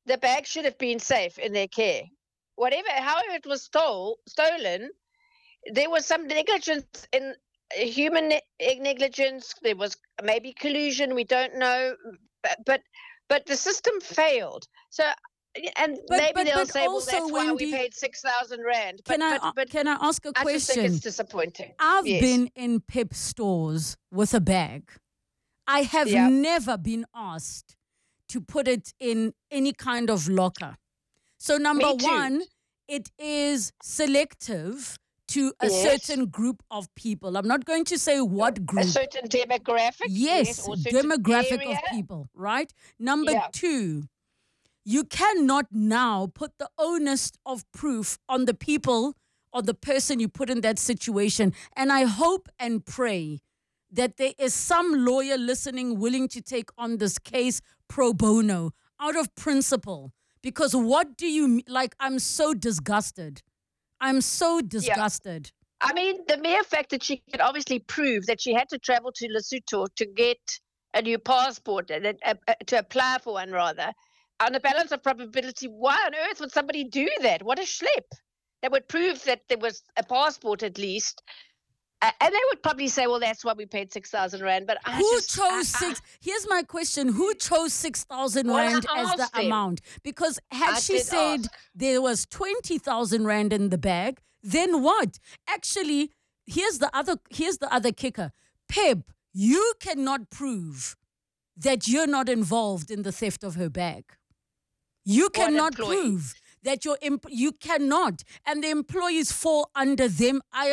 the bag should have been safe in their care. However it was stolen, there was some negligence in human negligence. There was maybe collusion. We don't know, but but the system failed. So, and maybe they'll But say, well, also, that's why we Wendy, paid 6,000 rand. But can I ask a I just think it's question? disappointing. I've Yes. been in Pep stores with a bag. I have Yeah. never been asked to put it in any kind of locker. So number Me too. one, it is selective to a Yes. certain group of people. I'm not going to say what A group. certain demographic. Yes, or certain demographic area. of people, right? Number Yeah. two, you cannot now put the onus of proof on the people or the person you put in that situation. And I hope and pray that there is some lawyer listening willing to take on this case pro bono out of principle. Because what do you, like, I'm so disgusted. I'm so disgusted. I mean, the mere fact that she could obviously prove that she had to travel to Lesotho to get a new passport, to apply for one rather, on the balance of probability, why on earth would somebody do that? What a schlep. That would prove that there was a passport at least. And they would probably say, well, that's why we paid 6,000 rand. But Here's my question. Who chose 6,000 Well, I rand as the asked them. amount? Because had I she did said ask. there was 20,000 rand in the bag, then what? Actually, here's the other kicker. Pep, you cannot prove that you're not involved in the theft of her bag. You cannot employee? prove that you cannot, and the employees fall under them. I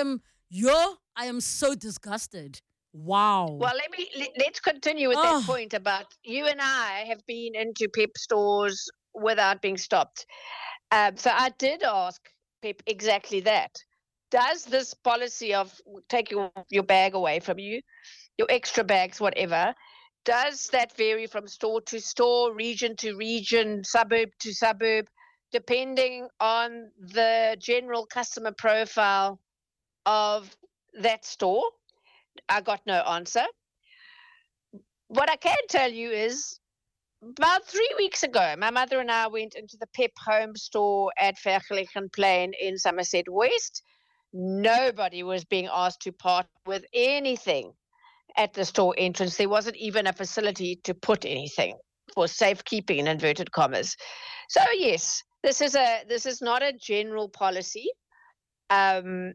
am so disgusted. Wow. Well, let's continue with that point about you and I have been into Pep stores without being stopped. So I did ask Pep exactly that. Does this policy of taking your bag away from you, your extra bags, whatever, does that vary from store to store, region to region, suburb to suburb, depending on the general customer profile of that store? I got no answer. What I can tell you is about 3 weeks ago, my mother and I went into the Pep Home store at Vergelegen Plain in Somerset West. Nobody was being asked to part with anything at the store entrance. There wasn't even a facility to put anything for safekeeping in inverted commas. So yes, this is not a general policy. And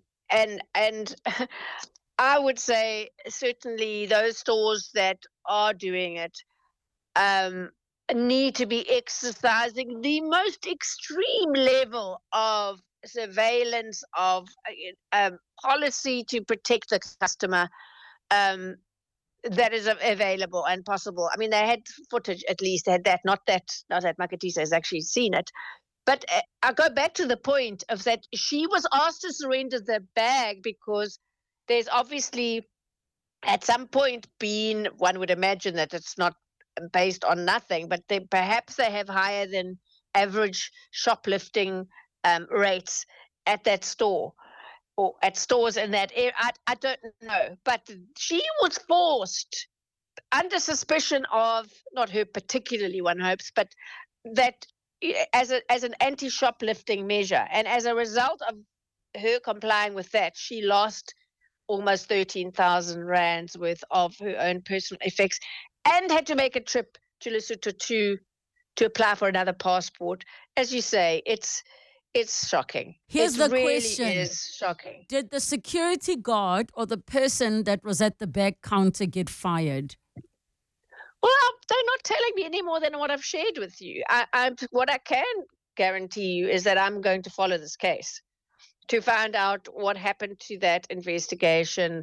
I would say certainly those stores that are doing it need to be exercising the most extreme level of surveillance, of policy to protect the customer that is available and possible. I mean, they had footage, at least they had that, not that Makatisa has actually seen it. But I go back to the point of that she was asked to surrender the bag because there's obviously at some point been, one would imagine that it's not based on nothing, but perhaps they have higher than average shoplifting rates at that store or at stores in that area. I don't know. But she was forced under suspicion of, not her particularly, one hopes, but that as an anti-shoplifting measure. And as a result of her complying with that, she lost almost 13,000 rands worth of her own personal effects and had to make a trip to Lesotho to apply for another passport. As you say, it's shocking. Here's the really question. It is shocking. Did the security guard or the person that was at the bag counter get fired? Well, they're not telling me any more than what I've shared with you. What I can guarantee you is that I'm going to follow this case to find out what happened to that investigation.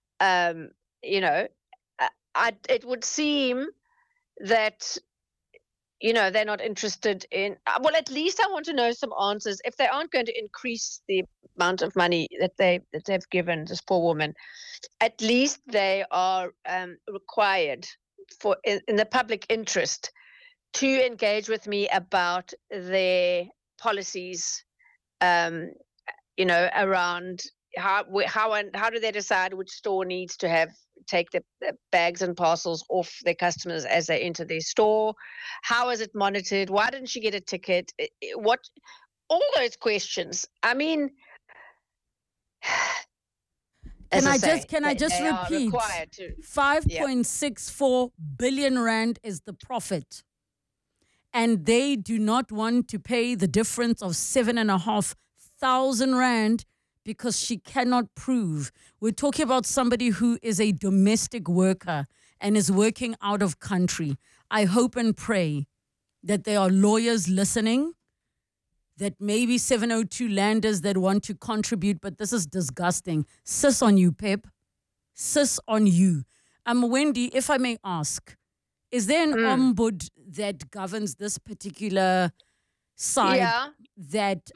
It would seem that, they're not interested in, well, at least I want to know some answers. If they aren't going to increase the amount of money that they've given this poor woman, at least they are required in the public interest to engage with me about their policies, around how do they decide which store needs to take the bags and parcels off their customers as they enter their store? How is it monitored? Why didn't she get a ticket? What all those questions? I mean, Can as I say, just they are repeat? required to. 5.64 billion rand is the profit. And they do not want to pay the difference of 7,500 rand because she cannot prove. We're talking about somebody who is a domestic worker and is working out of country. I hope and pray that there are lawyers listening, that maybe 702 landers that want to contribute, but this is disgusting. Sis on you, Pep. Sis on you. Wendy, if I may ask, is there an ombud that governs this particular side? Yeah. That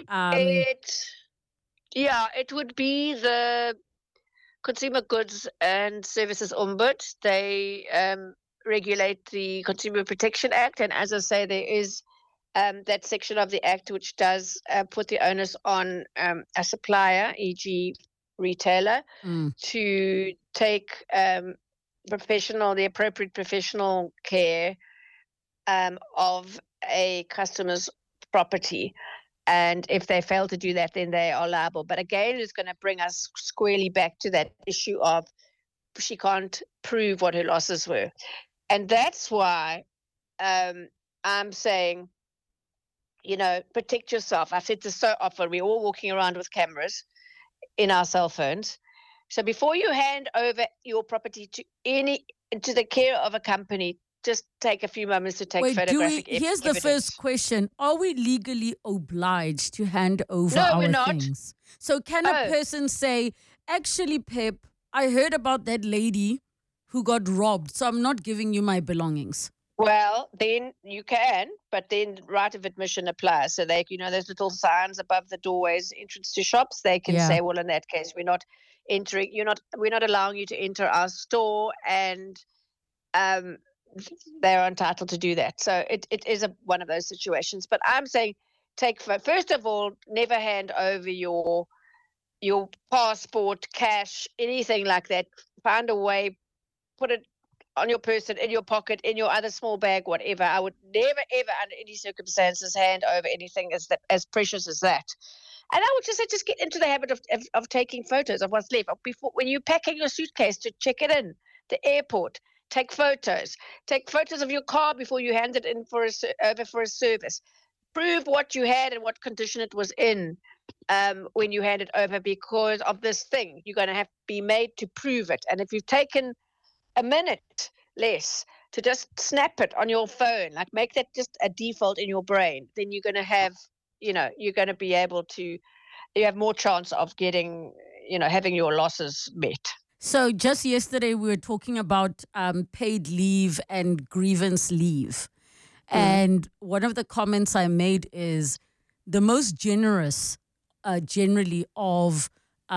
it would be the Consumer Goods and Services Ombud. They regulate the Consumer Protection Act, and as I say, there is that section of the Act which does put the onus on a supplier, e.g. retailer, to take the appropriate professional care of a customer's property. And if they fail to do that, then they are liable. But again, it's going to bring us squarely back to that issue of she can't prove what her losses were. And that's why I'm saying, protect yourself. I've said this so often. We're all walking around with cameras in our cell phones. So before you hand over your property to the care of a company, just take a few moments to take photographic evidence. Here's the first question. Are we legally obliged to hand over we're not. things? So can a person say, actually, Pep, I heard about that lady who got robbed, so I'm not giving you my belongings? Well, then you can, but then right of admission applies. So they, there's little signs above the doorways, entrance to shops. They can say, well, in that case, we're not allowing you to enter our store, and they're entitled to do that. So it is one of those situations. But I'm saying, first of all, never hand over your passport, cash, anything like that. Find a way, put it on your person, in your pocket, in your other small bag, whatever. I would never, ever, under any circumstances, hand over anything as precious as that. And I would just say, just get into the habit of taking photos of what's left. Before, when you're packing your suitcase to check it in, the airport, take photos. Take photos of your car before you hand it in over for a service. Prove what you had and what condition it was in when you hand it over, because of this thing. You're going to have to be made to prove it. And if you've taken a minute less to just snap it on your phone, like make that just a default in your brain, then you're going to have, you're going to be able to, you have more chance of getting, having your losses met. So just yesterday we were talking about paid leave and grievance leave. And one of the comments I made is the most generous generally of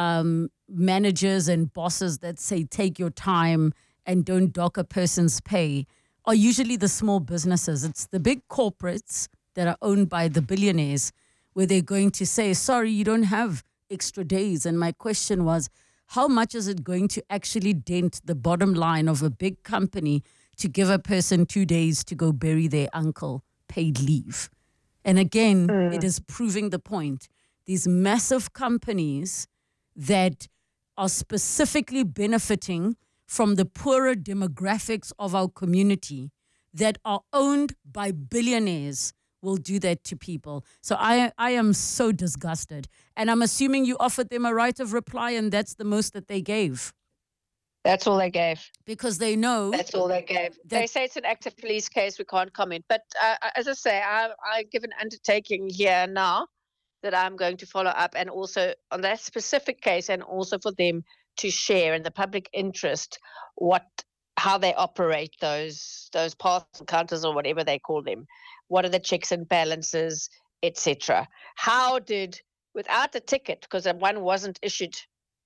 managers and bosses that say take your time and don't dock a person's pay are usually the small businesses. It's the big corporates that are owned by the billionaires where they're going to say, sorry, you don't have extra days. And my question was, how much is it going to actually dent the bottom line of a big company to give a person 2 days to go bury their uncle, paid leave? And again, it is proving the point. These massive companies that are specifically benefiting from the poorer demographics of our community that are owned by billionaires will do that to people. So I am so disgusted. And I'm assuming you offered them a right of reply, and that's the most that they gave. That's all they gave. Because they know. That's all they gave. They say it's an active police case. We can't comment. But as I say, I give an undertaking here now that I'm going to follow up, and also on that specific case, and also for them to share in the public interest how they operate those parcel counters or whatever they call them. What are the checks and balances, etc.? Without the ticket, because one wasn't issued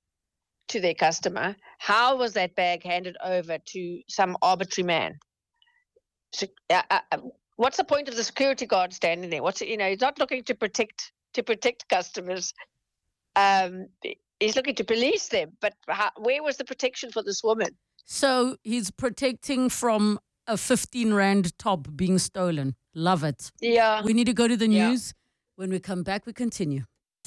to their customer, how was that bag handed over to some arbitrary man? So, what's the point of the security guard standing there? He's not looking to protect customers. he's looking to police them. But where was the protection for this woman? So he's protecting from a 15 Rand top being stolen. Love it. Yeah. We need to go to the news. When we come back, we continue.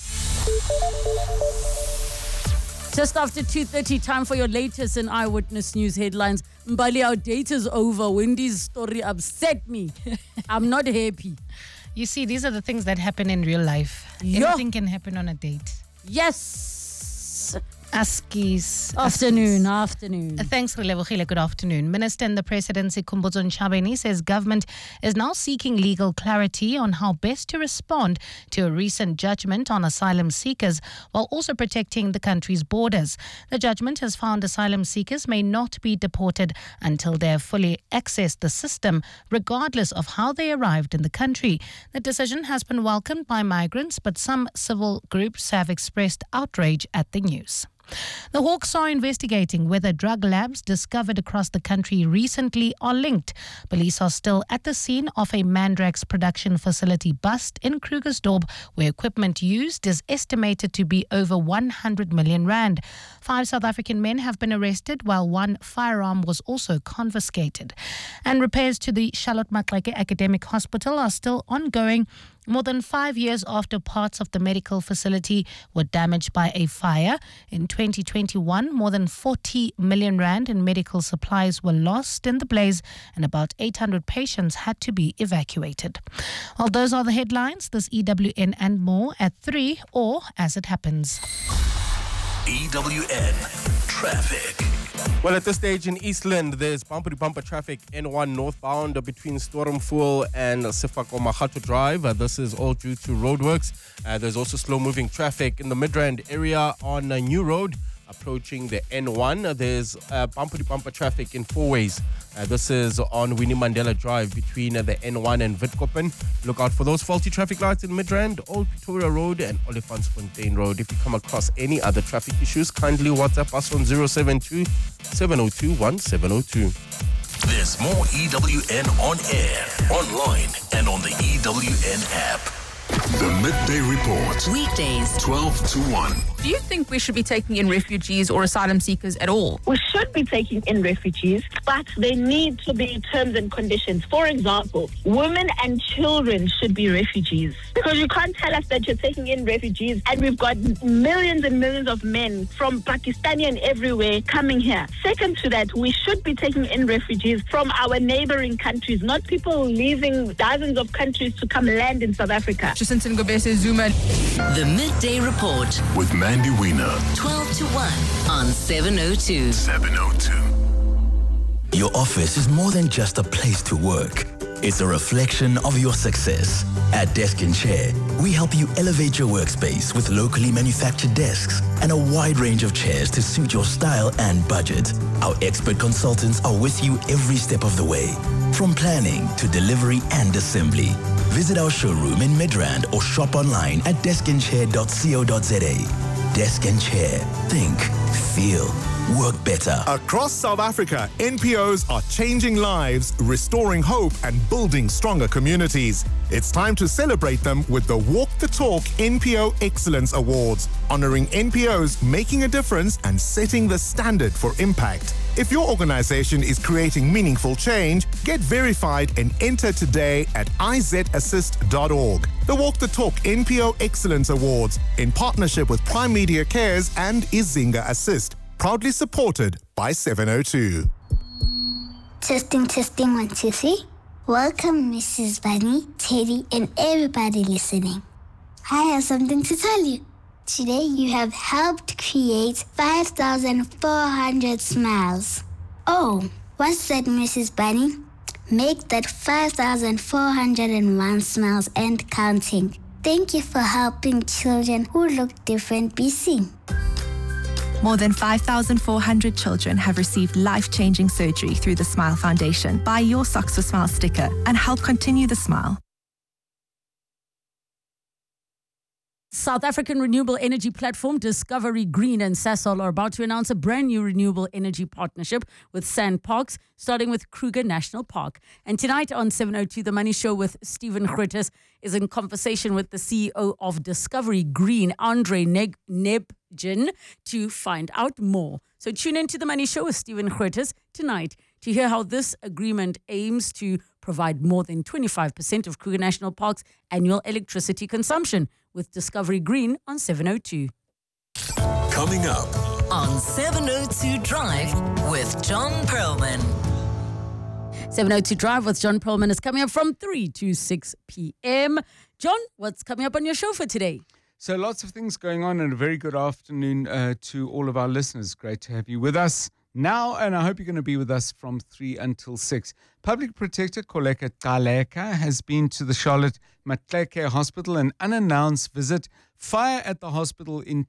Just after 2:30, time for your latest in Eyewitness News headlines. Mbali, our date is over. Wendy's story upset me. I'm not happy. You see, these are the things that happen in real life. Anything can happen on a date. Yes. Askies. Afternoon. Thanks, Relevogile. Good afternoon. Minister in the Presidency, Khumbudzo Ntshavheni, says government is now seeking legal clarity on how best to respond to a recent judgment on asylum seekers while also protecting the country's borders. The judgment has found asylum seekers may not be deported until they have fully accessed the system, regardless of how they arrived in the country. The decision has been welcomed by migrants, but some civil groups have expressed outrage at the news. The Hawks are investigating whether drug labs discovered across the country recently are linked. Police are still at the scene of a Mandrax production facility bust in Krugersdorp, where equipment used is estimated to be over 100 million rand. 5 South African men have been arrested, while 1 firearm was also confiscated. And repairs to the Charlotte Maxeke Academic Hospital are still ongoing, more than 5 years after parts of the medical facility were damaged by a fire. In 2021, more than 40 million rand in medical supplies were lost in the blaze, and about 800 patients had to be evacuated. Well, those are the headlines. This EWN and more at 3, or as it happens. EWN Traffic. Well, at this stage in Eastland, there's bumper-to-bumper traffic N1 northbound between Stormfool and Sefako Mahato Drive. This is all due to roadworks. There's also slow-moving traffic in the Midrand area on New Road. Approaching the N1, there's bumper-to-bumper traffic in 4 ways. This is on Winnie Mandela Drive between the N1 and Witkoppen. Look out for those faulty traffic lights in Midrand, Old Pretoria Road and Olifantsfontein Road. If you come across any other traffic issues, kindly WhatsApp us on 072-702-1702. There's more EWN on air, online and on the EWN app. The Midday Report. Weekdays, 12 to 1. Do you think we should be taking in refugees or asylum seekers at all? We should be taking in refugees, but there need to be terms and conditions. For example, women and children should be refugees. Because you can't tell us that you're taking in refugees and we've got millions and millions of men from Pakistan and everywhere coming here. Second to that, we should be taking in refugees from our neighboring countries, not people leaving dozens of countries to come land in South Africa. Jacinta Ngobese Zuma. The Midday Report, With Mandy Wiener. 12 to 1 on 702. 702. Your office is more than just a place to work. It's a reflection of your success. At Desk and Chair, we help you elevate your workspace with locally manufactured desks and a wide range of chairs to suit your style and budget. Our expert consultants are with you every step of the way, from planning to delivery and assembly. Visit our showroom in Midrand or shop online at deskandchair.co.za. Desk and Chair. Think, feel, work better. Across South Africa, NPOs are changing lives, restoring hope, and building stronger communities. It's time to celebrate them with the Walk the Talk NPO Excellence Awards, honoring NPOs making a difference and setting the standard for impact. If your organization is creating meaningful change, get verified and enter today at izassist.org. The Walk the Talk NPO Excellence Awards, in partnership with Prime Media Cares and Izinga Assist. Proudly supported by 702. Testing, 1, 2, 3. Welcome, Mrs. Bunny, Teddy, and everybody listening. I have something to tell you. Today, you have helped create 5,400 smiles. Oh, what's that, Mrs. Bunny? Make that 5,401 smiles and counting. Thank you for helping children who look different be seen. More than 5,400 children have received life-changing surgery through the Smile Foundation. Buy your Socks for Smile sticker and help continue the smile. South African renewable energy platform Discovery Green and Sasol are about to announce a brand new renewable energy partnership with SANParks, starting with Kruger National Park. And tonight on 702, The Money Show with Stephen Grootes is in conversation with the CEO of Discovery Green, Andre Gin to find out more. So tune in to The Money Show with Stephen Grootes tonight to hear how this agreement aims to provide more than 25% of Kruger National Park's annual electricity consumption with Discovery Green on 702. Coming up On 702 Drive with John Perlman. 702 Drive with John Perlman is coming up from 3 to 6 p.m. John, what's coming up on your show for today? So lots of things going on, and a very good afternoon to all of our listeners. Great to have you with us now, and I hope you're going to be with us from 3 until 6. Public Protector Koleka Kaleka has been to the Charlotte Matleke Hospital, an unannounced visit. Fire at the hospital in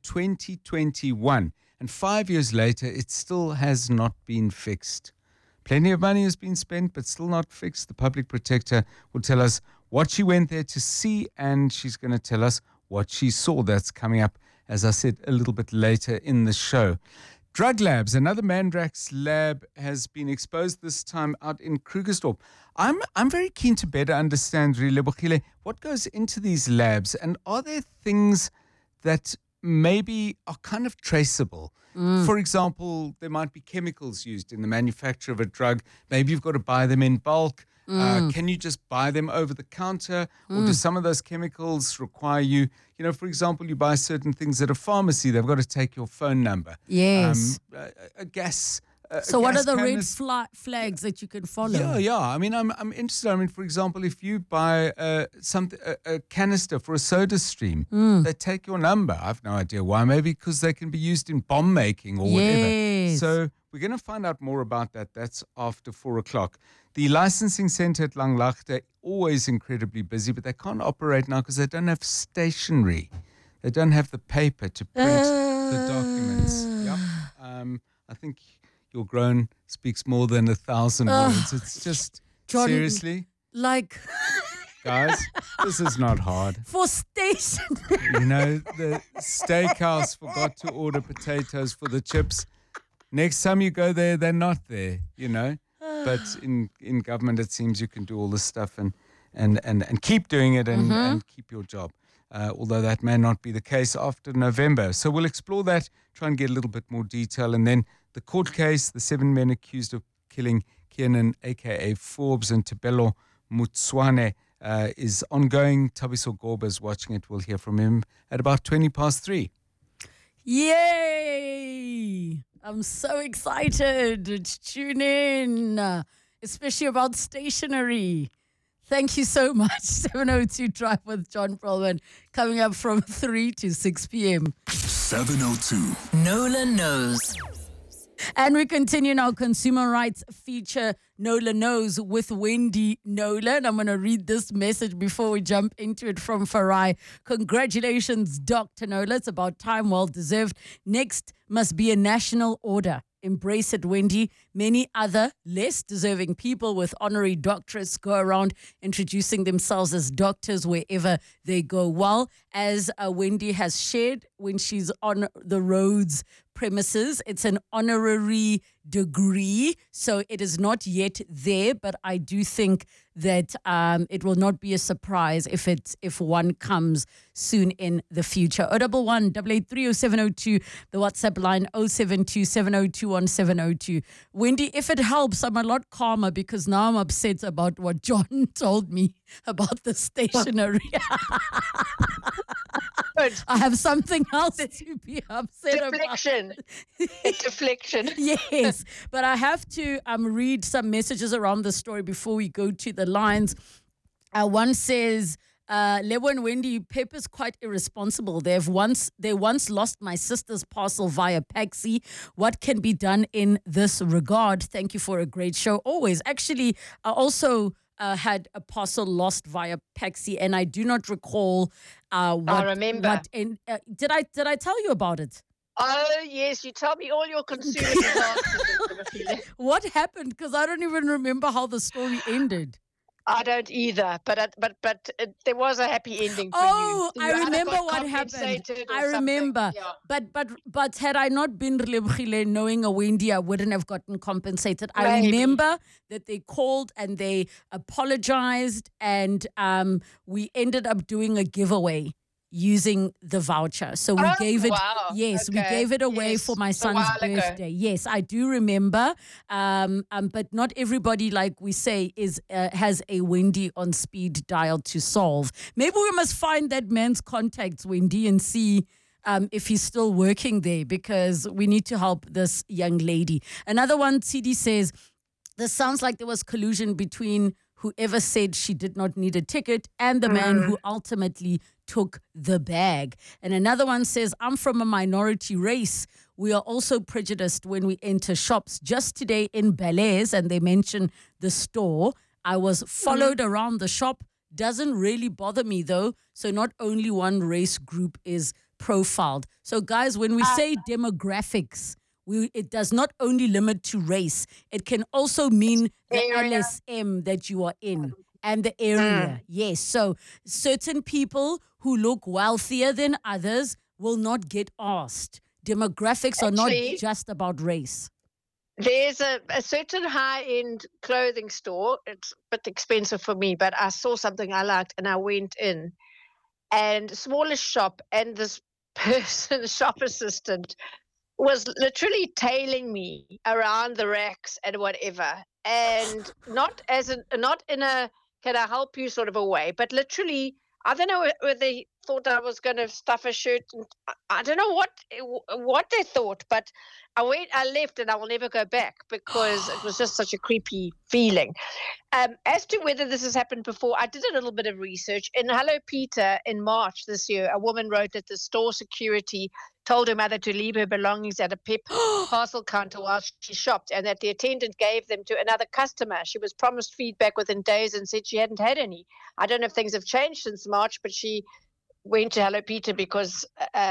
2021, and 5 years later, it still has not been fixed. Plenty of money has been spent, but still not fixed. The Public Protector will tell us what she went there to see, and she's going to tell us what she saw. That's coming up, as I said, a little bit later in the show. Drug labs. Another Mandrax lab has been exposed, this time out in Krugersdorp. I'm very keen to better understand, Relebohile, what goes into these labs, and are there things that maybe are kind of traceable? For example, there might be chemicals used in the manufacture of a drug. Maybe you've got to buy them in bulk. Can you just buy them over the counter? Or do some of those chemicals require you, for example, you buy certain things at a pharmacy, they've got to take your phone number. Yes. A gas. So what are the red flags that you can follow? Yeah. I mean, I'm interested. I mean, for example, if you buy a canister for a soda stream, they take your number. I have no idea why. Maybe because they can be used in bomb making or whatever. So we're going to find out more about that. That's after 4 o'clock. The licensing centre at Langlaagte, always incredibly busy, but they can't operate now because they don't have stationery. They don't have the paper to print the documents. Yep. I think your groan speaks more than 1,000 words. It's just, John, seriously? Like... Guys, this is not hard. For station. The steakhouse forgot to order potatoes for the chips. Next time you go there, they're not there, But in government, it seems you can do all this stuff and keep doing it and keep your job. Although that may not be the case after November. So we'll explore that, try and get a little bit more detail. And then the court case, the 7 men accused of killing Kiernan, a.k.a. Forbes, and Tebelo Mutswane is ongoing. Tabiso Gorba is watching it. We'll hear from him at about 3:20. Yay! I'm so excited. Tune in, especially about stationery. Thank you so much. 702 Drive with John Perlman coming up from 3 to 6 p.m. 702. Nola Knows. And we continue our consumer rights feature, Nola Knows, with Wendy Nolan. I'm going to read this message before we jump into it from Farai. Congratulations, Dr. Nola. It's about time, well deserved. Next must be a national order. Embrace it, Wendy. Many other less deserving people with honorary doctorates go around introducing themselves as doctors wherever they go. Well, as Wendy has shared when she's on the Rhodes premises, it's an honorary degree, so it is not yet there, but I do think that it will not be a surprise if one comes soon in the future. 011 883 0702, the WhatsApp line 072 702 1702. Wendy, if it helps, I'm a lot calmer because now I'm upset about what John told me about the stationery. I have something else to be upset Deflection. about. Deflection. Yes, but I have to read some messages around the story before we go to the lines. One says, Lebo and Wendy, Pepper's quite irresponsible. They once lost my sister's parcel via Paxi. What can be done in this regard? Thank you for a great show. Always. Actually, I also had a parcel lost via Paxi, and I do not recall what. I remember. Did I tell you about it? Oh, yes. You tell me all your consumer disasters. What happened? Because I don't even remember how the story ended. I don't either, but there was a happy ending for you. Oh, So I you remember either got what happened. compensated or I something. remember. Yeah. But had I not been Relebohile knowing a Wendy, I wouldn't have gotten compensated. I Maybe. remember that they called and they apologized, and we ended up doing a giveaway. using the voucher. So we gave it, yes, we gave it away for my son's birthday. Yes, I do remember. But not everybody, like we say, has a Wendy on speed dial to solve. Maybe we must find that man's contacts, Wendy, and see if he's still working there, because we need to help this young lady. Another one, CD says, this sounds like there was collusion between whoever said she did not need a ticket and the man who ultimately took the bag. And another one says, I'm from a minority race. We are also prejudiced when we enter shops. Just today in Belair's, and they mention the store, I was followed around the shop. Doesn't really bother me though. So not only one race group is profiled. So guys, when we say demographics, it does not only limit to race. It can also mean the LSM that you are in and the area. Yes. So certain people who look wealthier than others will not get asked. Demographics are not just about race. There's a certain high-end clothing store. It's a bit expensive for me, but I saw something I liked and I went in. And smallest shop, and this person, shop assistant, was literally tailing me around the racks and whatever, and not in a can I help you sort of a way, but literally, I don't know whether they thought I was going to stuff a shirt. And I don't know what they thought, but I left, and I will never go back because it was just such a creepy feeling. As to whether this has happened before, I did a little bit of research. In Hello Peter in March this year, a woman wrote that the store security told her mother to leave her belongings at a PEP parcel counter while she shopped, and that the attendant gave them to another customer. She was promised feedback within days and said she hadn't had any. I don't know if things have changed since March, but she went to Hello Peter because,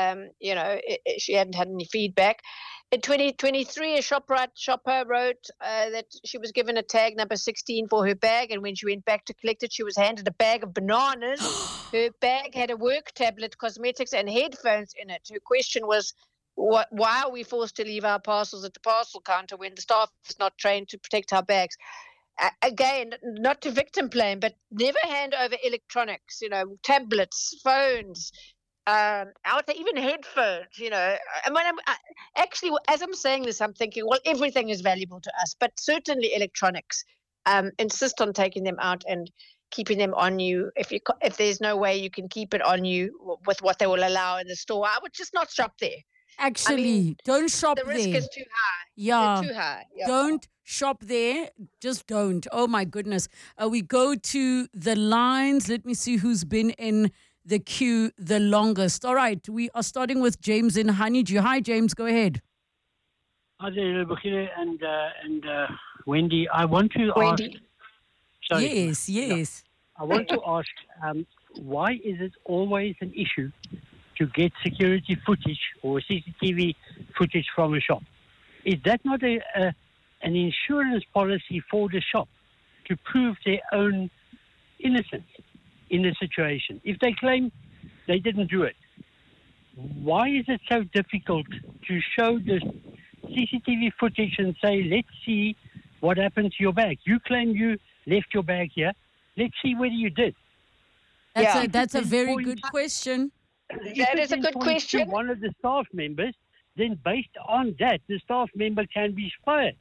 she hadn't had any feedback. In 2023, a shopper wrote that she was given a tag number 16 for her bag, and when she went back to collect it, she was handed a bag of bananas. Her bag had a work tablet, cosmetics, and headphones in it. Her question was, why are we forced to leave our parcels at the parcel counter when the staff is not trained to protect our bags? Again, not to victim blame, but never hand over electronics, tablets, phones, even headphones, And when actually, as I'm saying this, I'm thinking, well, everything is valuable to us, but certainly electronics. Insist on taking them out and keeping them on you. If there's no way you can keep it on you with what they will allow in the store, I would just not shop there. Actually, don't shop there. The risk is too high. Yeah. Too high. Yeah. Don't shop there. Just don't. Oh, my goodness. We go to the lines. Let me see who's been in the queue the longest. All right. We are starting with James in Honeydew. Hi, James. Go ahead. Hi there, Bukile and Wendy. I want to ask... Sorry. Yes. Yeah. I want to ask, why is it always an issue to get security footage or CCTV footage from a shop? Is that not an insurance policy for the shop to prove their own innocence in the situation? If they claim they didn't do it, why is it so difficult to show the CCTV footage and say, let's see what happened to your bag? You claim you left your bag here. Let's see whether you did. That's a very good question. That is a good question. One of the staff members, then based on that, the staff member can be fired,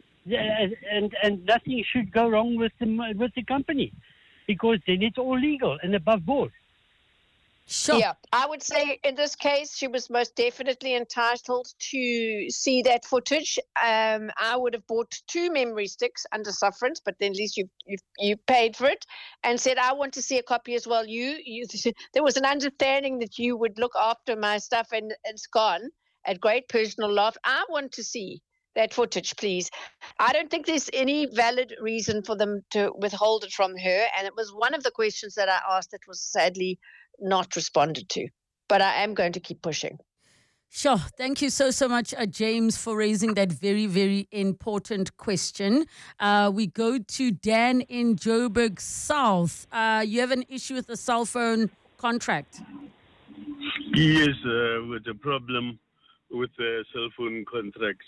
and nothing should go wrong with the company, because then it's all legal and above board. Sure. Yeah, I would say in this case, she was most definitely entitled to see that footage. I would have bought 2 memory sticks under sufferance, but then at least you paid for it, and said, I want to see a copy as well. There was an understanding that you would look after my stuff, and it's gone at great personal loss. I want to see that footage, please. I don't think there's any valid reason for them to withhold it from her, and it was one of the questions that I asked that was sadly not responded to, but I am going to keep pushing. Sure. Thank you so much, James, for raising that very, very important question. We go to Dan in Joburg South. You have an issue with the cell phone contract? Yes, with the problem with the cell phone contract.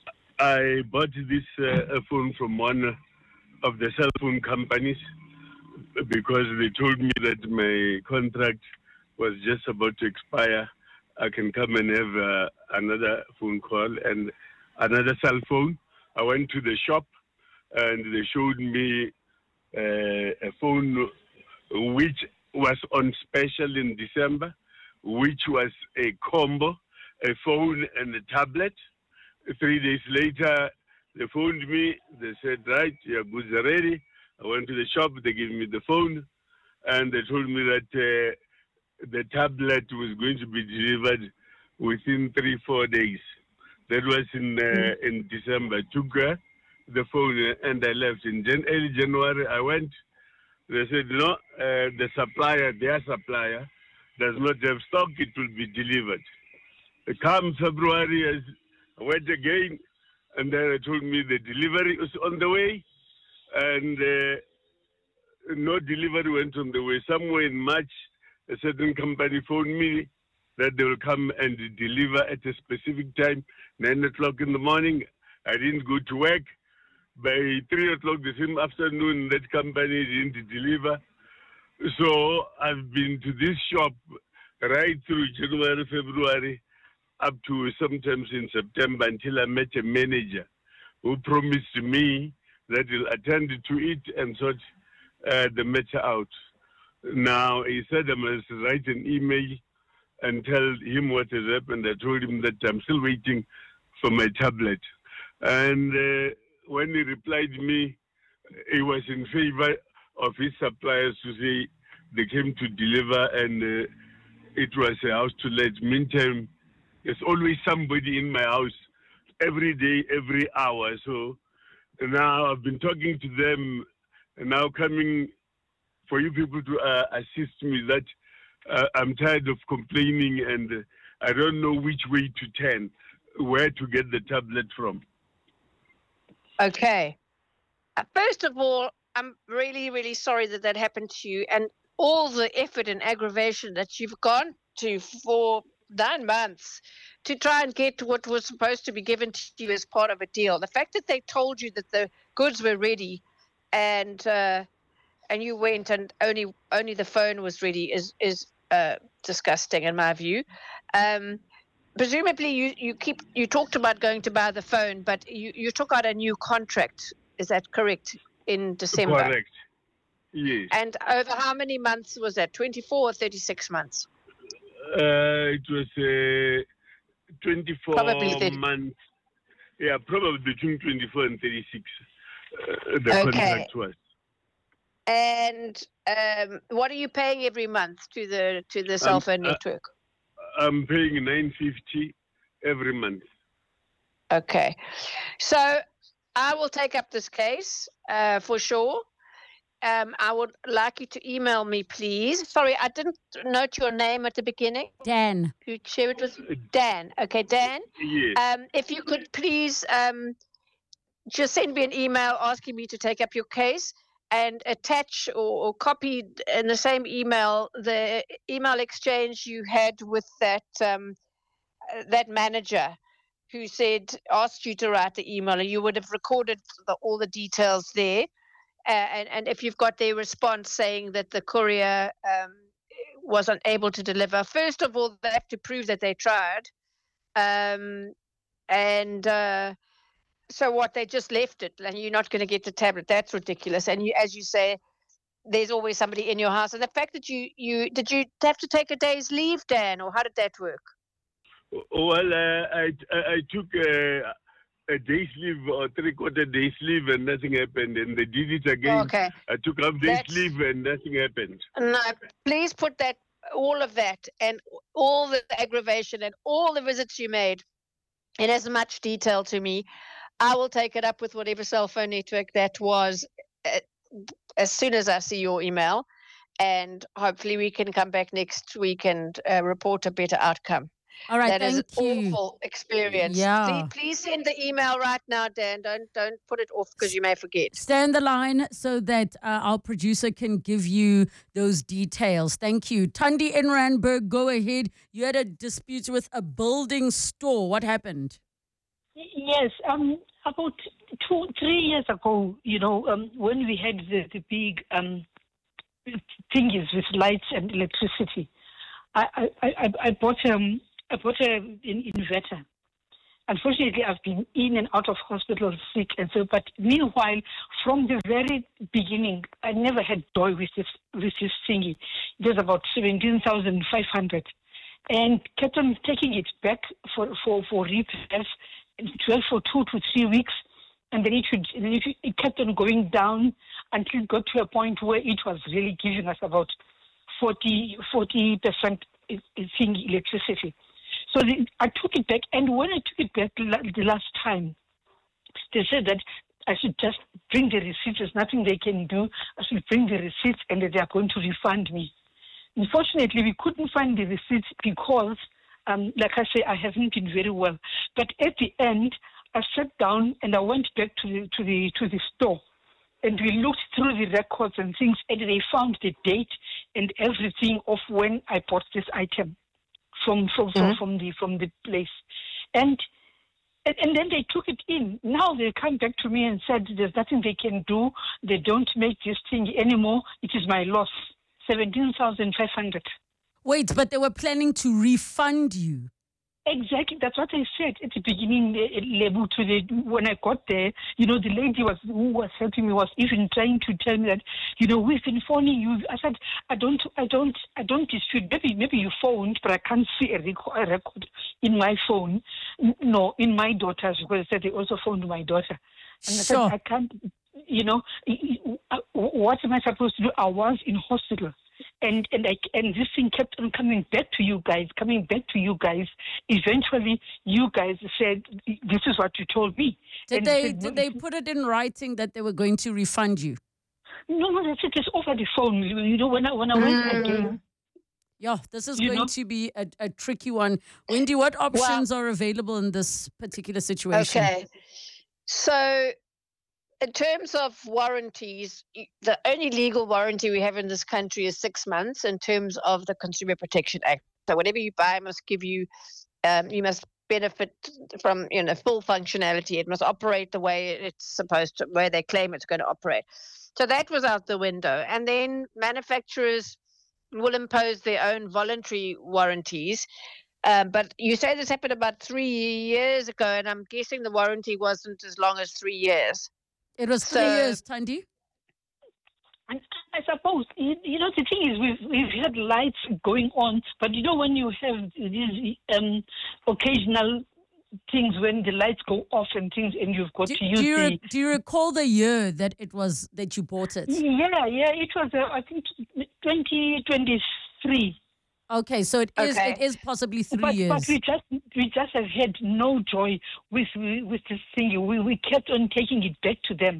I bought this phone from one of the cell phone companies. because they told me that my contract was just about to expire. I can come and have another phone call and another cell phone. I went to the shop and they showed me a phone which was on special in December, which was a combo, a phone and a tablet. 3 days later, they phoned me. They said, right, your goods are ready. I went to the shop. They gave me the phone. And they told me that the tablet was going to be delivered within 3-4 days. That was in December. Took the phone and I left. In early January, I went. They said, no, the supplier, their supplier, does not have stock. It will be delivered. Come February, I went again, and then they told me the delivery was on the way, and no delivery went on the way. Somewhere in March, a certain company phoned me that they will come and deliver at a specific time, 9 o'clock in the morning. I didn't go to work. By 3 o'clock the same afternoon, that company didn't deliver. So I've been to this shop right through January, February, up to sometimes in September, until I met a manager who promised me that he'll attend to it and sort the matter out. Now, he said I must write an email and tell him what has happened. I told him that I'm still waiting for my tablet. And when he replied to me, he was in favor of his suppliers to say they came to deliver and it was a house to let. Meantime, there's always somebody in my house every day, every hour. So now I've been talking to them and now coming for you people to assist me that I'm tired of complaining and I don't know which way to turn, where to get the tablet from. Okay. First of all, I'm really, really sorry that that happened to you and all the effort and aggravation that you've gone to for 9 months to try and get what was supposed to be given to you as part of a deal. The fact that they told you that the goods were ready and you went and only the phone was ready is disgusting in my view. Presumably you talked about going to buy the phone, but you took out a new contract. Is that correct? In December? Correct. Yes. And over how many months was that? 24 or 36 months? It was 24 months. Yeah, probably between 24 and 36. The contract was. And what are you paying every month to the cell phone network? I'm paying $9.50 every month. Okay, so I will take up this case for sure. I would like you to email me, please. Sorry, I didn't note your name at the beginning. Dan. Could you share it with Dan? Okay, Dan. Yes. If you could please just send me an email asking me to take up your case and attach or copy in the same email the email exchange you had with that manager who asked you to write the email, and you would have recorded all the details there. And if you've got their response saying that the courier was unable to deliver, first of all, they have to prove that they tried. So what, they just left it and you're not going to get the tablet. That's ridiculous. And as you say, there's always somebody in your house. And the fact that did you have to take a day's leave, Dan, or how did that work? Well, I took a day's leave or 3/4 days leave and nothing happened. And they did it again. Okay. I took half days leave and nothing happened. No, please put all of that and all the aggravation and all the visits you made in as much detail to me. I will take it up with whatever cell phone network that was as soon as I see your email. And hopefully we can come back next week and report a better outcome. All right, that is thank an you. awful experience. Yeah. Please send the email right now, Dan. Don't put it off because you may forget. Stay on the line so that our producer can give you those details. Thank you. Thandi in Randburg, go ahead. You had a dispute with a building store. What happened? Yes, about 3 years ago, when we had the big thingies with lights and electricity. I bought an inverter. Unfortunately, I've been in and out of hospital sick, and so. But meanwhile, from the very beginning, I never had joy with this thingy. It was about 17,500, and kept on taking it back for repairs. It went for 2 to 3 weeks, and then it kept on going down until it got to a point where it was really giving us about 40% electricity. So I took it back, and when I took it back the last time, they said that I should just bring the receipts. There's nothing they can do. I should bring the receipts, and that they are going to refund me. Unfortunately, we couldn't find the receipts because, like I say, I haven't been very well. But at the end, I sat down and I went back to the store, and we looked through the records and things, and they found the date and everything of when I bought this item from the place, and then they took it in. Now they come back to me and said there's nothing they can do. They don't make this thing anymore. It is my loss, 17,500. Wait, but they were planning to refund you. Exactly, that's what I said at the beginning. When I got there, the lady who was helping me was even trying to tell me that, we've been phoning you. I said, I don't dispute. Maybe you phoned, but I can't see a record in my phone. No, in my daughter's, because I said they also phoned my daughter. And I said, I can't. What am I supposed to do? I was in hospital. And this thing kept on coming back to you guys. Eventually, you guys said, this is what you told me. Did they put it in writing that they were going to refund you? No, that's it. It's over the phone. When I went again. Yeah, this is going to be a tricky one. Wendy, what options are available in this particular situation? Okay. So, in terms of warranties, the only legal warranty we have in this country is 6 months in terms of the Consumer Protection Act. So whatever you buy must give you, you must benefit from full functionality. It must operate the way it's supposed to, where they claim it's going to operate. So that was out the window. And then manufacturers will impose their own voluntary warranties. But you say this happened about 3 years ago, and I'm guessing the warranty wasn't as long as 3 years. It was 3 years, Thandi. I suppose, the thing is we've had lights going on, but when you have these occasional things when the lights go off and things, and you've got to use Do you recall the year that you bought it? Yeah, it was, I think, 2023. Okay, so it is possibly 3 years. But we just have had no joy with this thing. We kept on taking it back to them.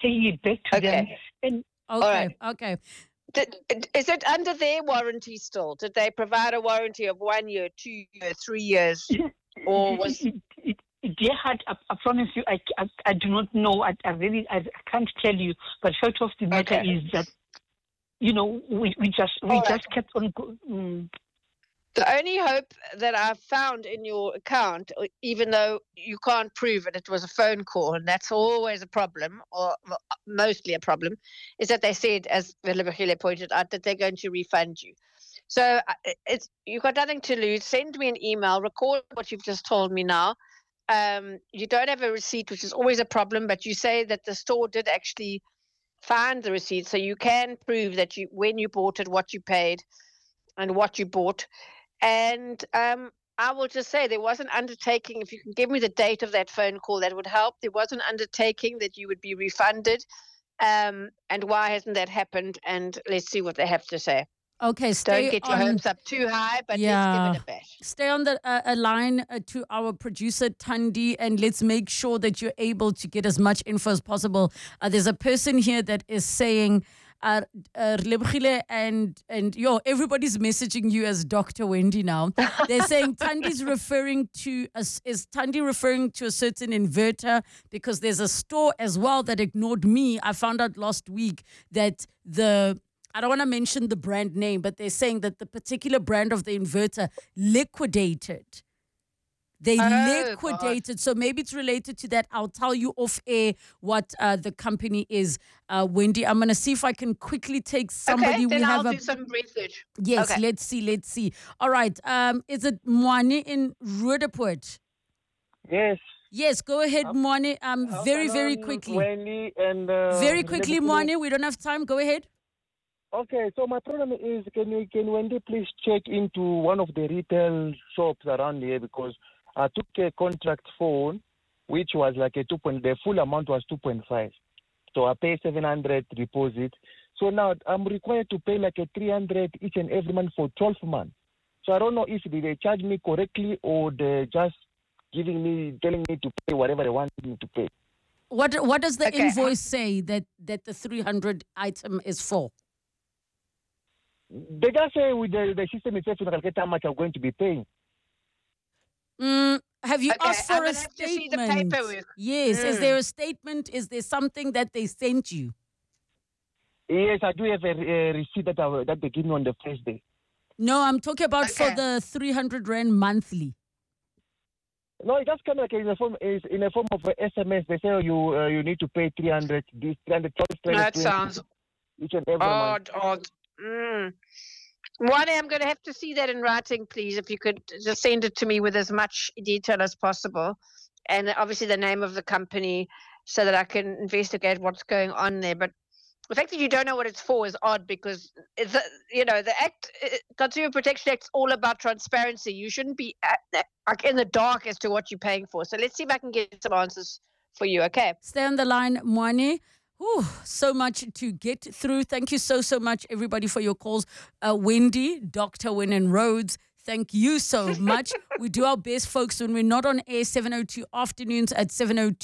And Okay. Is it under their warranty still? Did they provide a warranty of 1 year, 2 years, 3 years? Or was they had, I promise you, I do not know. I can't tell you. But fact of the matter is that, we just kept on. The only hope that I've found in your account, even though you can't prove it was a phone call, and that's always a problem, or mostly a problem, is that they said, as Relebogile pointed out, that they're going to refund you. So you've got nothing to lose. Send me an email, record what you've just told me now. You don't have a receipt, which is always a problem, but you say that the store did actually find the receipt, so you can prove that when you bought it, what you paid and what you bought. And I will just say there was an undertaking. If you can give me the date of that phone call, that would help. There was an undertaking that you would be refunded. And why hasn't that happened? And let's see what they have to say. Okay, don't get your hopes up too high, but let's give it a bash. Stay on the line to our producer Thandi, and let's make sure that you're able to get as much info as possible. There's a person here that is saying, Relebogile and everybody's messaging you as Dr. Wendy now. They're saying Thandi's referring to is Thandi referring to a certain inverter, because there's a store as well that ignored me. I found out last week that I don't want to mention the brand name, but they're saying that the particular brand of the inverter liquidated. They Oh, liquidated. So maybe it's related to that. I'll tell you off air what the company is. Wendy, I'm going to see if I can quickly take somebody. Okay, then we I'll have do some research. Yes, Okay. let's see. All right. Is it Mwani in Roodepoort? Yes. Yes, go ahead, Mwani. Very quickly. Wendy and, very quickly, Mwani. We don't have time. Go ahead. Okay, so my problem is, can Wendy please check into one of the retail shops around here, because I took a contract phone, which was like the full amount was 2.5. So I pay 700 deposit. So now I'm required to pay like a 300 each and every month for 12 months. So I don't know if they charge me correctly or they just telling me to pay whatever they want me to pay. What does the invoice say that the 300 item is for? They just say with the system itself, you calculate how much I'm going to be paying. Have you asked for I'm a gonna have to see the statement? paperwork. Yes. Is there a statement? Is there something that they sent you? Yes, I do have a receipt that they give me on the first day. No, I'm talking about for the 300 Rand monthly. No, it just comes like in a form of a SMS. They say you need to pay 300. This 300. That sounds each and every month. odd. One, I'm going to have to see that in writing, please. If you could just send it to me with as much detail as possible, and obviously the name of the company, so that I can investigate what's going on there. But the fact that you don't know what it's for is odd, because it's the Act, Consumer Protection Act, is all about transparency. You shouldn't be like in the dark as to what you're paying for. So let's see if I can get some answers for you. Okay. Stay on the line, Mwani. Ooh, so much to get through. Thank you so much, everybody, for your calls. Wendy, Dr. Wynne Rhodes, thank you so much. We do our best, folks, when we're not on air, 702 afternoons at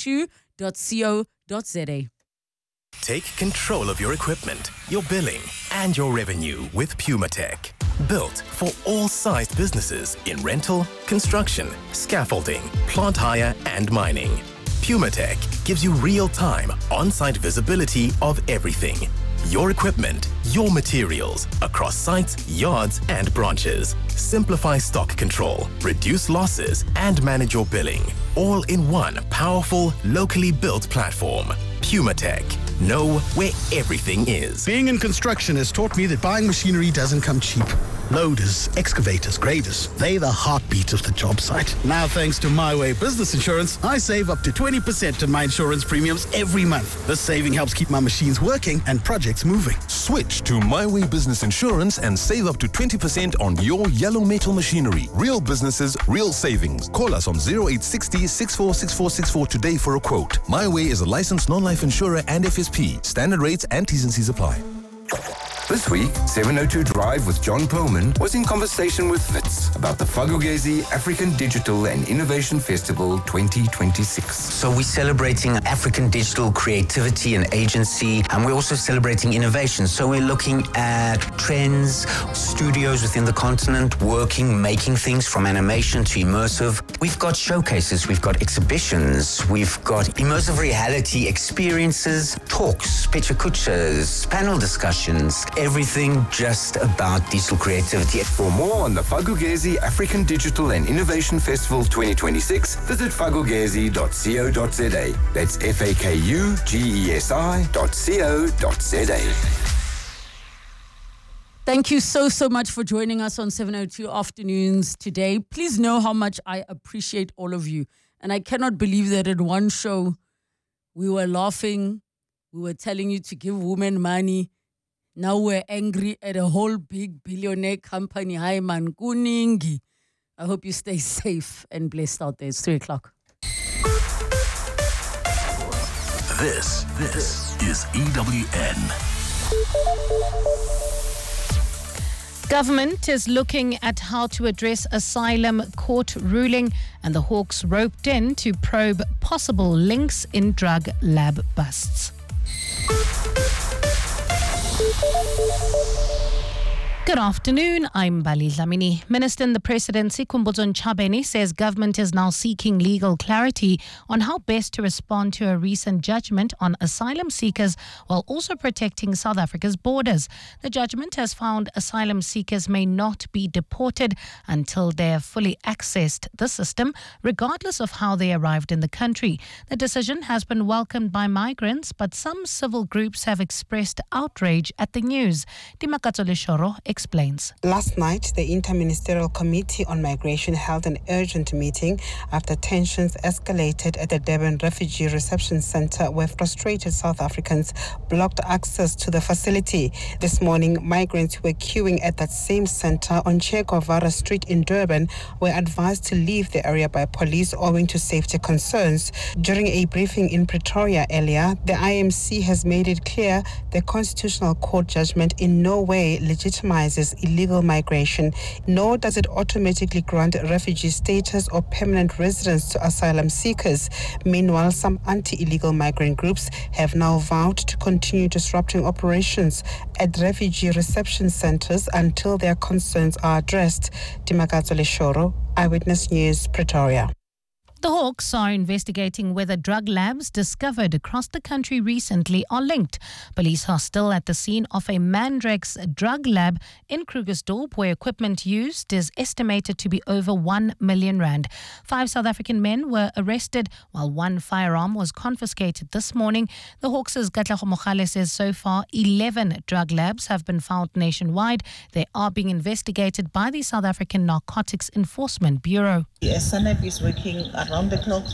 702.co.za. Take control of your equipment, your billing, and your revenue with PumaTech. Built for all sized businesses in rental, construction, scaffolding, plant hire, and mining. PumaTech gives you real-time, on-site visibility of everything. Your equipment, your materials, across sites, yards, and branches. Simplify stock control, reduce losses, and manage your billing. All in one powerful, locally built platform. PumaTech. Know where everything is. Being in construction has taught me that buying machinery doesn't come cheap. Loaders, excavators, graders, they're the heartbeat of the job site. Now, thanks to My Way Business Insurance, I save up to 20% on my insurance premiums every month. This saving helps keep my machines working and projects moving. Switch to My Way Business Insurance and save up to 20% on your yellow metal machinery. Real businesses, real savings. Call us on 0860 646464 today for a quote. My Way is a licensed non-life insurer and FSP. Standard rates and T's and C's apply. This week, 702 Drive with John Perlman was in conversation with Wits about the Fagogezi African Digital and Innovation Festival 2026. So we're celebrating African digital creativity and agency, and we're also celebrating innovation. So we're looking at trends, studios within the continent, making things from animation to immersive. We've got showcases, we've got exhibitions, we've got immersive reality experiences, talks, picture kuchas, panel discussions, everything just about digital creativity. For more on the Fagogezi African Digital and Innovation Festival 2026, visit fagogezi.co.za. That's FAKUGESI.co.za. Thank you so much for joining us on 702 Afternoons today. Please know how much I appreciate all of you. And I cannot believe that in one show, we were laughing, we were telling you to give women money. Now we're angry at a whole big billionaire company. Hi, man, kuningi. I hope you stay safe and blessed out there. It's 3 o'clock. This is EWN. Government is looking at how to address asylum court ruling, and the Hawks roped in to probe possible links in drug lab busts. Good afternoon, I'm Bali Dlamini. Minister in the Presidency, Khumbudzo Ntshavheni, says government is now seeking legal clarity on how best to respond to a recent judgment on asylum seekers while also protecting South Africa's borders. The judgment has found asylum seekers may not be deported until they have fully accessed the system, regardless of how they arrived in the country. The decision has been welcomed by migrants, but some civil groups have expressed outrage at the news. Dimakatso Leshoro explains. Last night, the Interministerial Committee on Migration held an urgent meeting after tensions escalated at the Durban Refugee Reception Centre, where frustrated South Africans blocked access to the facility. This morning, migrants who were queuing at that same centre on Che Guevara Street in Durban were advised to leave the area by police owing to safety concerns. During a briefing in Pretoria earlier, the IMC has made it clear the Constitutional Court judgment in no way legitimizes illegal migration, nor does it automatically grant refugee status or permanent residence to asylum seekers. Meanwhile, some anti-illegal migrant groups have now vowed to continue disrupting operations at refugee reception centres until their concerns are addressed. Dimakatso Leshoro, Eyewitness News, Pretoria. The Hawks are investigating whether drug labs discovered across the country recently are linked. Police are still at the scene of a Mandrex drug lab in Krugersdorp, where equipment used is estimated to be over 1 million rand. 5 South African men were arrested, while 1 firearm was confiscated this morning. The Hawks' Katlego Mogale says so far 11 drug labs have been found nationwide. They are being investigated by the South African Narcotics Enforcement Bureau. SANEP is working around the clock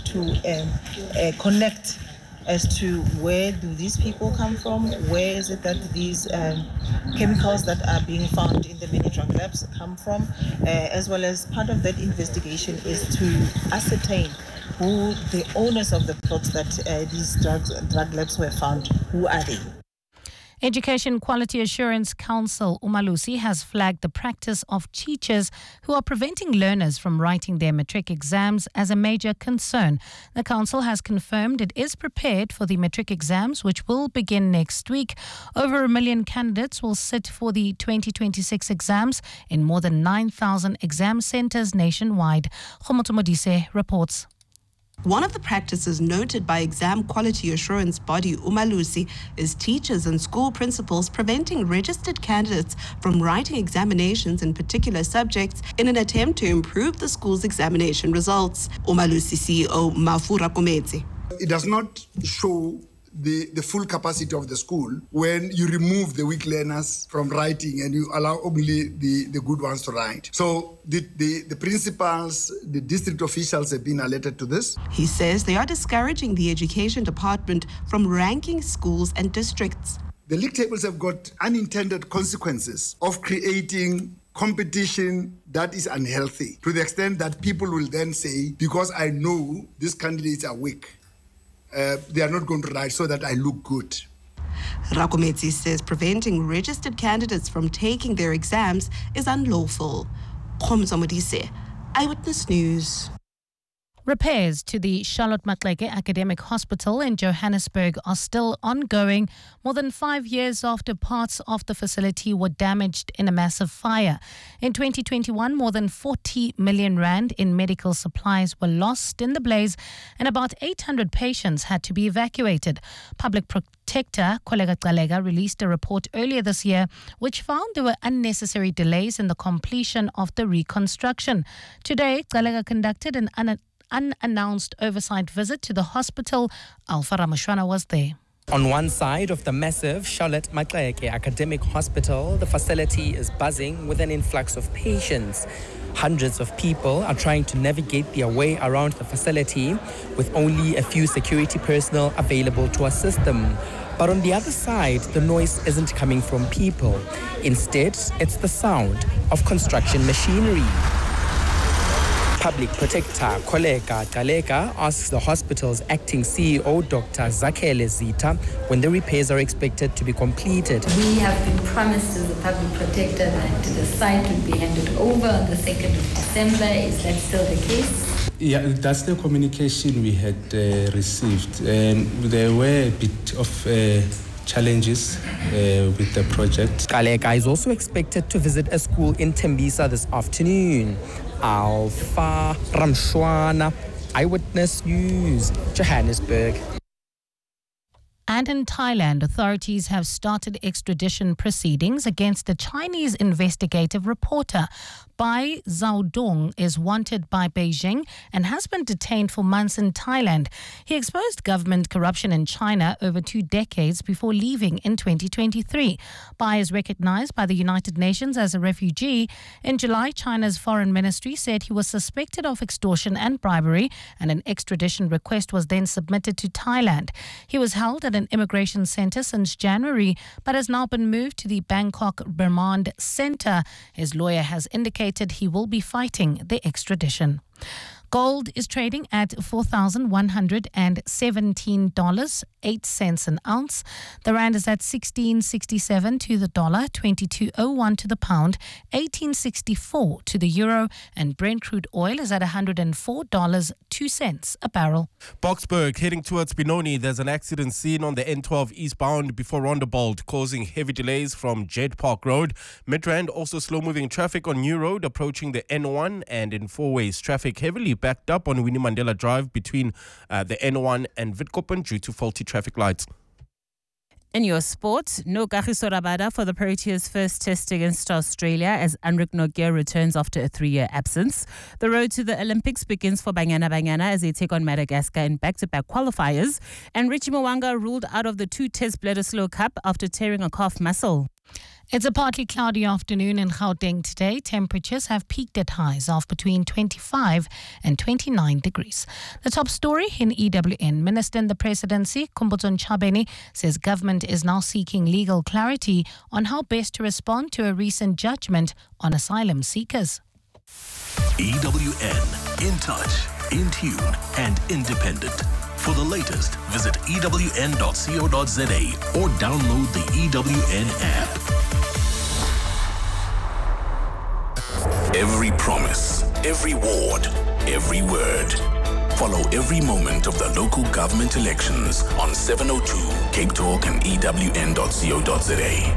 to connect as to where do these people come from, where is it that these chemicals that are being found in the many drug labs come from, as well as part of that investigation is to ascertain who the owners of the plots that these drug labs were found, who are they? Education Quality Assurance Council, Umalusi, has flagged the practice of teachers who are preventing learners from writing their matric exams as a major concern. The council has confirmed it is prepared for the matric exams, which will begin next week. Over 1 million candidates will sit for the 2026 exams in more than 9,000 exam centres nationwide. Khomoto Modise reports. One of the practices noted by exam quality assurance body Umalusi is teachers and school principals preventing registered candidates from writing examinations in particular subjects in an attempt to improve the school's examination results. Umalusi CEO Mafura Kumetse. It does not show the full capacity of the school when you remove the weak learners from writing and you allow only the good ones to write. So the principals, the district officials have been alerted to this. He says they are discouraging the education department from ranking schools and districts. The league tables have got unintended consequences of creating competition that is unhealthy, to the extent that people will then say, because I know these candidates are weak, they are not going to write so that I look good. Rakometsi says preventing registered candidates from taking their exams is unlawful. Khomzo Modise, Eyewitness News. Repairs to the Charlotte Maxeke Academic Hospital in Johannesburg are still ongoing, more than 5 years after parts of the facility were damaged in a massive fire. In 2021, more than 40 million rand in medical supplies were lost in the blaze, and about 800 patients had to be evacuated. Public Protector Koleka Gcaleka released a report earlier this year which found there were unnecessary delays in the completion of the reconstruction. Today, Gcaleka conducted an unannounced oversight visit to the hospital. Alpha Ramashwana was there. On one side of the massive Charlotte Maxeke Academic Hospital, the facility is buzzing with an influx of patients. Hundreds of people are trying to navigate their way around the facility with only a few security personnel available to assist them. But on the other side, the noise isn't coming from people. Instead, it's the sound of construction machinery. Public Protector Koleka Gcaleka asks the hospital's acting CEO, Dr. Zakhele Zita, when the repairs are expected to be completed. We have been promised as the Public Protector that the site will be handed over on the 2nd of December. Is that still the case? Yeah, that's the communication we had received. There were a bit of challenges with the project. Gcaleka is also expected to visit a school in Tembisa this afternoon. Alpha Ramshwana, Eyewitness News, Johannesburg. And in Thailand, authorities have started extradition proceedings against a Chinese investigative reporter. Bai Zhaodong is wanted by Beijing and has been detained for months in Thailand. He exposed government corruption in China over 2 decades before leaving in 2023. Bai is recognized by the United Nations as a refugee. In July, China's foreign ministry said he was suspected of extortion and bribery, and an extradition request was then submitted to Thailand. He was held at an immigration center since January, but has now been moved to the Bangkok Remand Center. His lawyer has indicated he will be fighting the extradition. Gold is trading at $4,117.08 an ounce. The rand is at 16.67 to the dollar, 22.01 to the pound, 18.64 to the euro, and Brent crude oil is at $104.02 a barrel. Boksburg heading towards Benoni. There's an accident seen on the N12 eastbound before Rondebold, causing heavy delays from Jed Park Road. Midrand also slow-moving traffic on New Road approaching the N1, and in four ways traffic heavily backed up on Winnie Mandela Drive between the N1 and Witkoppen due to faulty traffic lights. In your sport, no Kagiso Rabada for the Proteas' first test against Australia as Anrich Nokia returns after a 3-year absence. The road to the Olympics begins for Banyana as they take on Madagascar in back-to-back qualifiers. And Richie Mwanga ruled out of the 2-test Bledisloe Cup after tearing a calf muscle. It's a partly cloudy afternoon in Gauteng today. Temperatures have peaked at highs of between 25 and 29 degrees. The top story in EWN. Minister in the Presidency, Khumbudzo Ntshavheni, says government is now seeking legal clarity on how best to respond to a recent judgment on asylum seekers. EWN, in touch, in tune and independent. For the latest, visit ewn.co.za or download the EWN app. Every promise, every ward, every word. Follow every moment of the local government elections on 702 Cape Talk and ewn.co.za.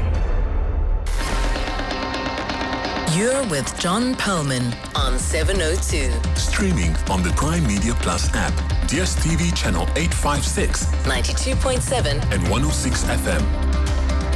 You're with John Perlman on 702. Streaming on the Prime Media Plus app, DSTV channel 856, 92.7 and 106 FM.